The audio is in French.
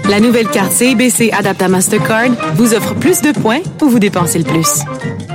La nouvelle carte CIBC Adapta Mastercard vous offre plus de points où vous dépensez le plus.